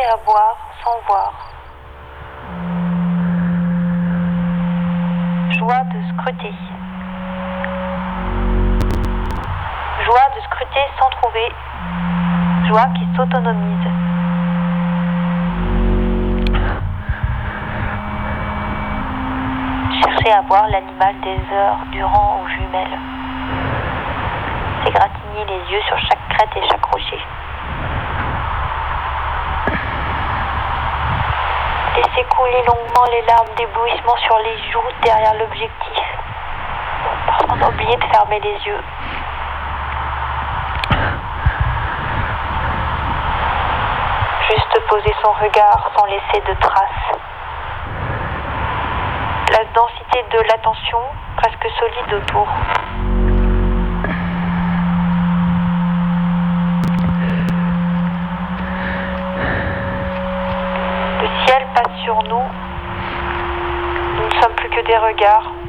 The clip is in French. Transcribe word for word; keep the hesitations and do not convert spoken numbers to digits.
à voir sans voir. Joie de scruter. Joie de scruter sans trouver. Joie qui s'autonomise. Chercher à voir l'animal des heures durant aux jumelles. S'égratigner les yeux sur chaque crête et chaque rocher. Laisser couler longuement les larmes d'éblouissement sur les joues derrière l'objectif. Parfois oublier de fermer les yeux. Juste poser son regard sans laisser de traces. La densité de l'attention presque solide autour. Le ciel passe sur nous. Nous ne sommes plus que des regards.